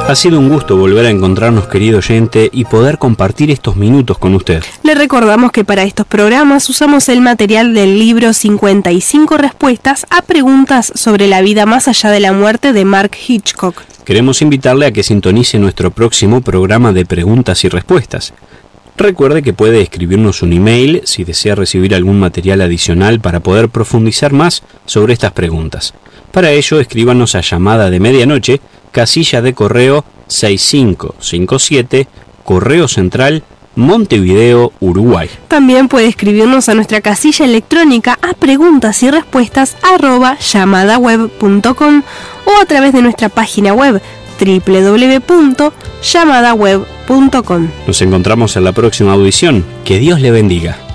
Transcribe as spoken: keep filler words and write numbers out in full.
Ha sido un gusto volver a encontrarnos, querido oyente, y poder compartir estos minutos con usted. Le recordamos que para estos programas usamos el material del libro cincuenta y cinco respuestas a preguntas sobre la vida más allá de la muerte de Mark Hitchcock. Queremos invitarle a que sintonice nuestro próximo programa de preguntas y respuestas. Recuerde que puede escribirnos un email si desea recibir algún material adicional para poder profundizar más sobre estas preguntas. Para ello, escríbanos a Llamada de Medianoche, casilla de correo seis cinco cinco siete, Correo Central, Montevideo, Uruguay. También puede escribirnos a nuestra casilla electrónica a preguntas y respuestas arroba llamadaweb punto com o a través de nuestra página web doble u doble u doble u punto llamadaweb punto com. Nos encontramos en la próxima audición. Que Dios le bendiga.